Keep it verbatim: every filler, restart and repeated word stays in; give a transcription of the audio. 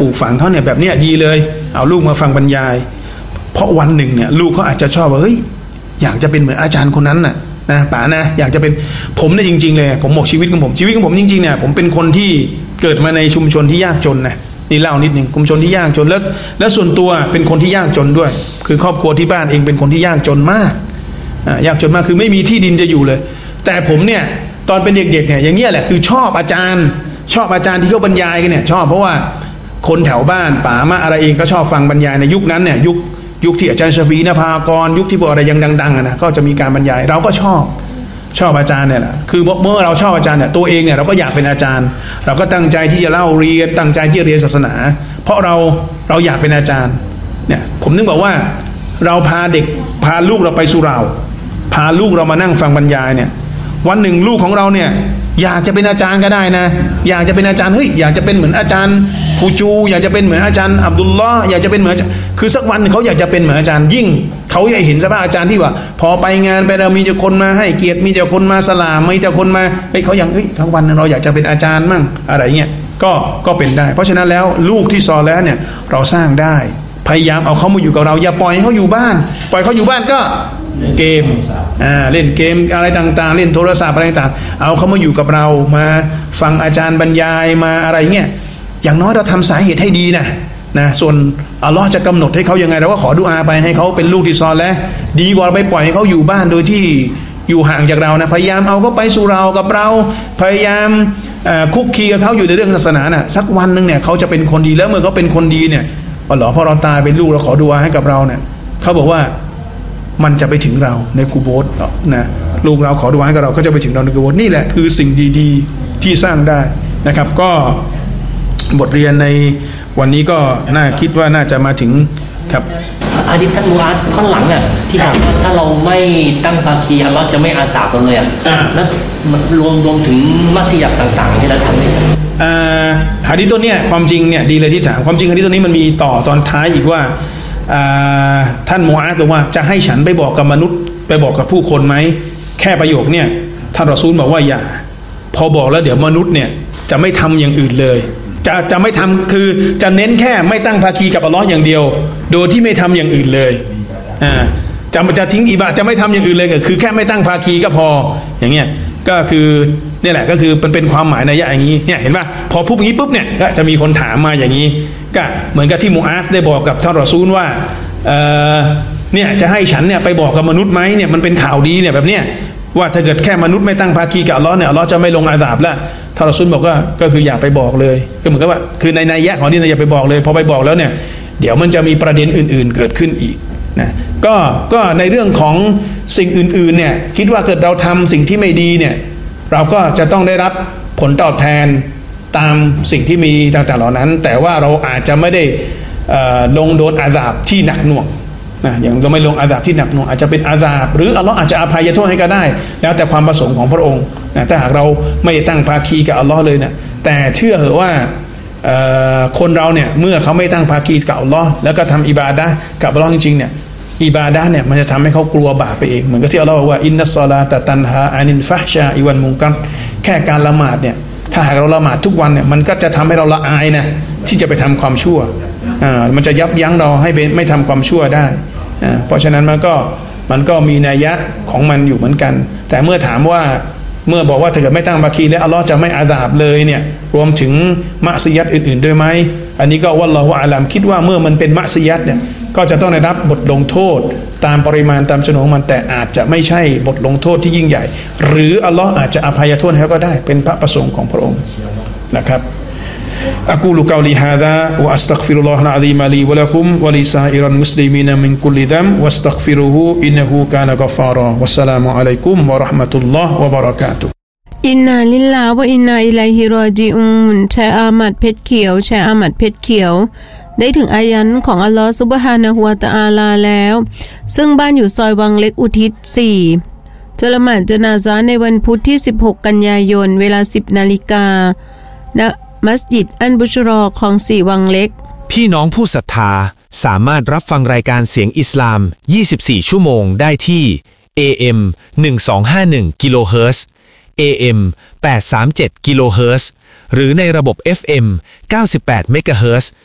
ลูกฝังเขาเนี่ยแบบเนี้ยดีเลยเอาลูกมาฟังบรรยายเพราะวันหนึ่งเนี่ยลูกเขาอาจจะชอบว่าเฮ้ยอยากจะเป็นเหมือนอาจารย์คนนั้นน่ะนะป๋านะอยากจะเป็นผมเนี่ยจริงๆเลยผมบอกชีวิตของผมชีวิตของผมจริงๆเนี่ยผมเป็นคนที่เกิดมาในชุมชนที่ยากจนนะนี่เล่านิดนึงชุมชนที่ยากจนแล้วและส่วนตัวเป็นคนที่ยากจนด้วยคือครอบครัวที่บ้านเองเป็นคนที่ยากจนมากอ่ายากจนมากคือไม่มีที่ดินจะอยู่เลยแต่ผมเนี่ยตอนเป็นเด็กๆเนี่ยอย่างเงี้ยแหละคือชอบอาจารย์ชอบอาจารย์ที่เขาบรรยายกันเนี่ยชอบเพราะว่าคนแถวบ้านป๋ามาอะไรเองก็ชอบฟังบรรยายในยุคนั้นเนี่ยยุคยุคที่อาจารย์ชฟีนภากรยุคที่พวกอะไรยังดังๆนะก็จะมีการบรรยายเราก็ชอบชอบอาจารย์เนี่ยแหละคือเมื่อเราชอบอาจารย์เนี่ยตัวเองเนี่ยเราก็อยากเป็นอาจารย์เราก็ตั้งใจที่จะเล่าเรียนตั้งใจที่จะเรียนศาสนาเพราะเราเราอยากเป็นอาจารย์เนี่ยผมนึกบอกว่าเราพาเด็กพาลูกเราไปสุเหร่าพาลูกเรามานั่งฟังบรรยายเนี่ยวันหนึ่งลูกของเราเนี่ยอยากจะเป็นอาจารย์ก็ได้นะอยากจะเป็นอาจารย์เฮ้ยอยากจะเป็นเหมือนอาจารย์ผู้จูอยากจะเป็นเหมือนอาจารย์อับดุลลอฮ์อยากจะเป็นเหมือนคือสักวันเขาอยากจะเป็นเหมือนอาจารย์ยิ่งเขาอยากเห็นสภาพอาจารย์ที่ว่าพอไปงานไปเรามีแต่คนมาให้เกียรติมีแต่คนมาสลามมีแต่คนมาเฮ้ยเขาอย่างเฮ้ยสักวันเราอยากจะเป็นอาจารย์มั่งอะไรเงี้ยก็ก็เป็นได้เพราะฉะนั้นแล้วลูกที่ซอแล้วเนี่ยเราสร้างได้พยายามเอาเขามาอยู่กับเราอย่าปล่อยให้เขาอยู่บ้านปล่อยเขาอยู่บ้านก็เกมอ่าเล่นเกมอะไรต่างๆเล่นโทรศัพท์อะไรต่างๆเอาเขามาอยู่กับเรามาฟังอาจารย์บรรยายมาอะไรเงี้ยอย่างน้อยเราทำสาเหตุให้ดีนะนะส่วนอัลลอฮ์จะกำหนดให้เขายังไงเราก็ขอดุอาไปให้เขาเป็นลูกที่ซอและดีกว่าไปปล่อยให้เขาอยู่บ้านโดยที่อยู่ห่างจากเรานะพยายามเอาเขาไปสู่เรากับเราพยายามคุกคีกับเขาอยู่ในเรื่องศาสนาน่ะสักวันนึงเนี่ยเขาจะเป็นคนดีแล้วเมื่อเขาเป็นคนดีเนี่ยอัลลอฮ์พอเราตายเป็นลูกเราขอดุอาให้กับเราเนี่ยเขาบอกว่ามันจะไปถึงเราในกุโบร์นะลูกเราขอดุอาให้กับเราก็จะไปถึงเราในกุโบร์นี่แหละคือสิ่งดีๆที่สร้างได้นะครับก็บทเรียนในวันนี้ก็น่าคิดว่าน่าจะมาถึงครับอาดิษฐ์ท่านมูอาซท่อนหลังอ่ะที่บอกว่าถ้าเราไม่ตั้งภาคีอัลเลาะห์จะไม่อาสาบเราเลยอ่ะแล้วมันรวมรวมถึงมัสยิดต่างๆที่เราทำด้วยอ่าหะดีษตัวเนี้ยความจริงเนี่ยดีเลยที่ถามความจริงหะดีษตัวนี้มันมีต่อตอนท้ายอีกว่าท่านมูอาซบอกว่าจะให้ฉันไปบอกกับมนุษย์ไปบอกกับผู้คนไหมแค่ประโยคเนี่ยท่านรอซูลบอกว่าอย่าพอบอกแล้วเดี๋ยวมนุษย์เนี่ยจะไม่ทำอย่างอื่นเลยจะจะไม่ทำคือจะเน้นแค่ไม่ตั้งภาคีกับอัลลอฮ์อย่างเดียวโดยที่ไม่ทำอย่างอื่นเลยอ่าจะจะทิ้งอิบาดะห์จะไม่ทำอย่างอื่นเลยก็คือแค่ไม่ตั้งภาคีก็พออย่างเงี้ยก็คือนี่แหละก็คือมันเป็นความหมายในยะอย่างนี้เนี่ยเห็นป่ะพอพูดอย่างนี้ปุ๊บเนี่ยก็จะมีคนถามมาอย่างนี้ก็เหมือนกับที่มูอาซได้บอกกับท่านรอซูลว่าเออเนี่ยจะให้ฉันเนี่ยไปบอกกับมนุษย์ไหมเนี่ยมันเป็นข่าวดีเนี่ยแบบเนี้ยว่าถ้าเกิดแค่มนุษย์ไม่ตั้งภาคีกับอัลลอฮ์เนี่ยอัลลอฮ์จะไม่ลงอาซาบแล้วท่านรอซูลบอกว่าก็คืออย่าไปบอกเลยก็เหมือนกับว่าคือในนัยยะของนี่อย่าไปบอกเลยพอไปบอกแล้วเนี่ยเดี๋ยวมันจะมีประเด็นอื่นๆเกิดขึ้นอีกนะก็ก็ในเรื่องของสิ่งอื่นๆเนี่ยคิดว่าเกิดเราทำสิ่งที่ไม่ดีเนี่ยเราก็จะต้องได้รับผลตอบแทนตามสิ่งที่มีต่างๆเหล่านั้นแต่ว่าเราอาจจะไม่ได้ลงโดนอาซาบที่หนักหน่วงนะอย่างเราไม่ลงอาซาบที่หนักหน่วงอาจจะเป็นอาซาบหรืออัลลอฮ์อาจจะอภัยโทษให้ก็ได้แล้วแต่ความประสงค์ของพระองค์นะถ้าหากเราไม่ตั้งภาคีกับอัลลอฮ์เลยนะแต่เชื่อเหอะว่าคนเราเนี่ยเมื่อเขาไม่ตั้งภาคีกับอัลลอฮ์แล้วก็ทำอิบาดะห์กับอัลลอฮ์จริงๆเนี่ยอิบาดะห์เนี่ยมันจะทำให้เขากลัวบาปไปเองเหมือนกับที่อัลลอฮ์บอกว่าอินนัสศอลาตะตันฮาอานิลฟะฮ์ชาอิวัลมุนกัรแค่การละหมาดเนี่ยถ้าหากเราละหมาดทุกวันเนี่ยมันก็จะทำให้เราละอายนะที่จะไปทำความชั่วอ่ามันจะยับยั้งเราให้ไม่ทำความชั่วได้อ่าเพราะฉะนั้นมันก็มันก็มีนัยยะของมันอยู่เหมือนกันแต่เมื่อถามว่าเมื่อบอกว่าถ้าเกิดไม่ตั้งภาคีแล้วอัลลอฮ์จะไม่อาซาบเลยเนี่ยรวมถึงมัสยิดอื่นๆด้วยไหมอันนี้ก็วัลลอฮุอาลัมคิดว่าเมื่อมันเป็นมัสยิดเนี่ยก็จะต้องได้รับบทลงโทษตามปริมาณตามจำนวนมันแต่อาจจะไม่ใช่บทลงโทษที่ยิ่งใหญ่หรืออัลลอฮ์อาจจะอภัยโทษให้ก็ได้เป็นพระประสงค์ของพระองค์นะครับأقول قولي هذا وأستغفر الله العظيم لي ولكم ولسائر المسلمين من كل ذنب واستغفروه إنه كان غفارا والسلام عليكم ورحمة الله وبركاته อินนาลิลลาฮ์วะอินนาอิลัยฮิรอญิอูนแชร์อามัดเพชรเขียวแชร์อามัดเพชรเขียวได้ถึงอายันของอัลลอฮ์ซุบฮานะฮูวะตะอาลาแล้วซึ่งบ้านอยู่ซอยวังเล็กอุทิศสี่จะละหมาดญะนาซะห์ในวันพุธที่สิบหกกันยายนเวลา สิบนาฬิกา ณมัสยิดอันบุชรอคลองสี่วังเล็กพี่น้องผู้ศรัทธาสามารถรับฟังรายการเสียงอิสลามยี่สิบสี่ชั่วโมงได้ที่ เอ เอ็ม หนึ่งสองห้าหนึ่ง กิโลเฮิรตซ์ เอ เอ็ม แปดสามเจ็ด กิโลเฮิรตซ์หรือในระบบ เอฟ เอ็ม เก้าสิบแปด เมกะเฮิรตซ์